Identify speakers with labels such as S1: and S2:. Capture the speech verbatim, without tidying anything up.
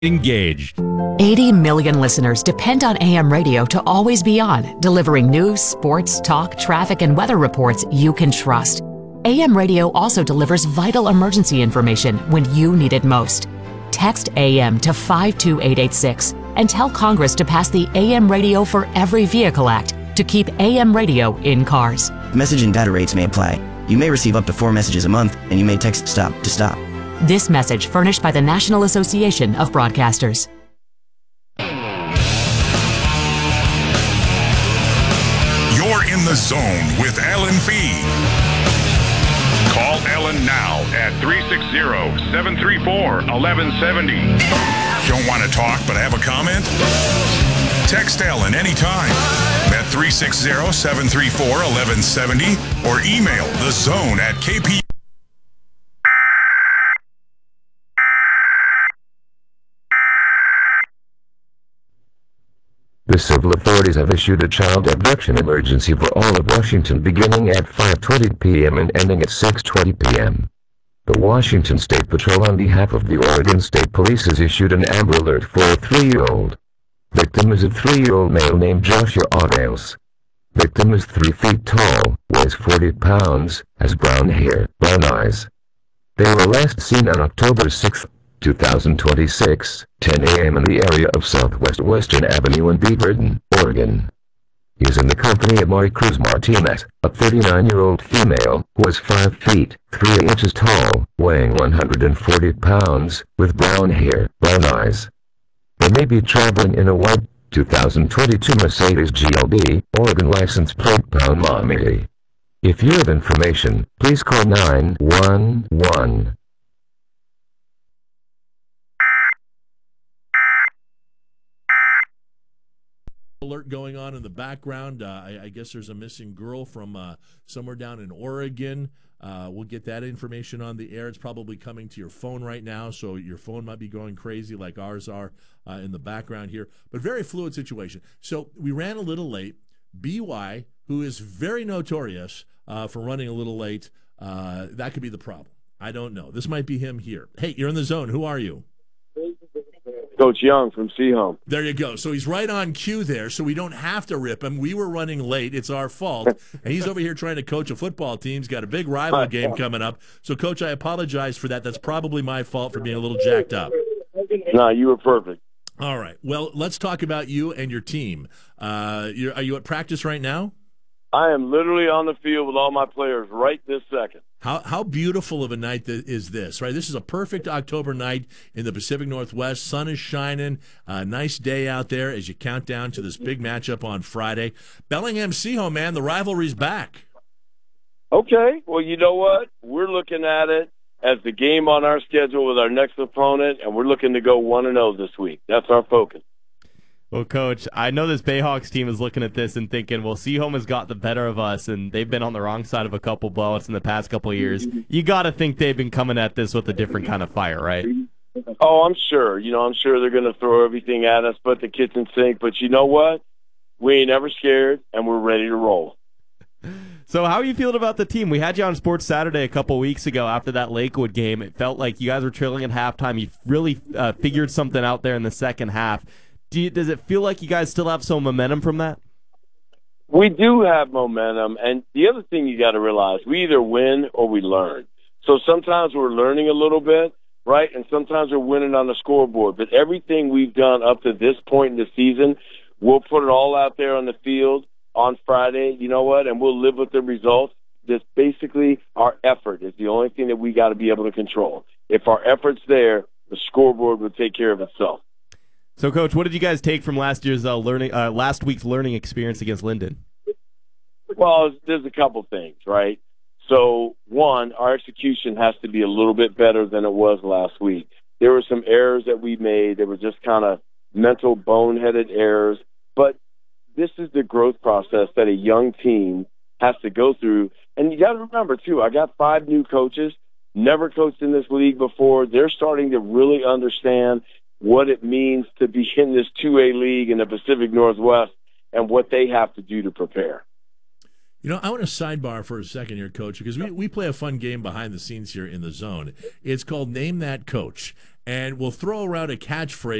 S1: engaged.
S2: eighty million listeners depend on A M radio to always be on, delivering news, sports, talk, traffic, and weather reports you can trust. A M radio also delivers vital emergency information when you need it most. Text A M to five two eight eight six and tell Congress to pass the A M Radio for Every Vehicle Act to keep A M radio in cars.
S3: Message and data rates may apply. You may receive up to four messages a month, and you may text STOP to stop.
S2: This message furnished by the National Association of Broadcasters.
S4: You're in the zone with Alan Fee. Call Alan now at three six zero, seven three four, one one seven zero. Don't want to talk but have a comment? Text Alan anytime at three six zero, seven three four, one one seven zero or email the zone at K P.
S5: The civil authorities have issued a child abduction emergency for all of Washington beginning at five twenty p m and ending at six twenty p m The Washington State Patrol on behalf of the Oregon State Police has issued an Amber Alert for a three-year-old. Victim is a three-year-old male named Joshua Aureus. Victim is three feet tall, weighs forty pounds, has brown hair, brown eyes. They were last seen on October sixth, two thousand twenty-six, ten a m in the area of Southwest Western Avenue in Beaverton, Oregon. He is in the company of Mari Cruz Martinez, a thirty-nine-year-old female who is five feet, three inches tall, weighing one hundred forty pounds, with brown hair, brown eyes. They may be traveling in a white two thousand twenty-two Mercedes G L B, Oregon license plate pound Mommy. If you have information, please call nine one one.
S6: Alert going on in the background. Uh, I, I guess there's a missing girl from uh, somewhere down in Oregon. Uh, we'll get that information on the air. It's probably coming to your phone right now, so your phone might be going crazy like ours are uh, in the background here. But very fluid situation. So we ran a little late. B Y, who is very notorious uh, for running a little late, uh, that could be the problem. I don't know. This might be him here. Hey, you're in the zone. Who are you?
S7: Coach Young from Seahome.
S6: There you go. So he's right on cue there, so we don't have to rip him. We were running late. It's our fault. And he's over here trying to coach a football team. He's got a big rival game coming up. So, Coach, I apologize for that. That's probably my fault for being a little jacked up.
S7: No, you were perfect.
S6: All right. Well, let's talk about you and your team. Uh, you're, are you at practice right now?
S7: I am literally on the field with all my players right this second.
S6: How how beautiful of a night th- is this, right? This is a perfect October night in the Pacific Northwest. Sun is shining. Uh, nice day out there as you count down to this big matchup on Friday. Bellingham Seahome, man, the rivalry's back.
S7: Okay. Well, you know what? We're looking at it as the game on our schedule with our next opponent, and we're looking to go one and oh this week. That's our focus.
S8: Well, Coach, I know this Bayhawks team is looking at this and thinking, well, Seahome has got the better of us, and they've been on the wrong side of a couple blowouts in the past couple of years. You got to think they've been coming at this with a different kind of fire, right?
S7: Oh, I'm sure. You know, I'm sure they're going to throw everything at us but the kitchen sink. But you know what? We ain't ever scared, and we're ready to roll.
S8: So how are you feeling about the team? We had you on Sports Saturday a couple weeks ago after that Lakewood game. It felt like you guys were trailing at halftime. You really uh, figured something out there in the second half. Do you, does it feel like you guys still have some momentum from that?
S7: We do have momentum, and the other thing you got to realize, we either win or we learn. So sometimes we're learning a little bit, right, and sometimes we're winning on the scoreboard. But everything we've done up to this point in the season, we'll put it all out there on the field on Friday, you know what, and we'll live with the results. Just basically our effort is the only thing that we got to be able to control. If our effort's there, the scoreboard will take care of itself.
S8: So, Coach, what did you guys take from last year's uh, learning, uh, last week's learning experience against Linden?
S7: Well, there's a couple things, right? So, one, our execution has to be a little bit better than it was last week. There were some errors that we made. They were just kind of mental boneheaded errors. But this is the growth process that a young team has to go through. And you got to remember, too, I got five new coaches, never coached in this league before. They're starting to really understand what it means to be in this two A league in the Pacific Northwest and what they have to do to prepare.
S6: You know, I want to sidebar for a second here, Coach, because we, we play a fun game behind the scenes here in the zone. It's called Name That Coach. and we'll throw around a catchphrase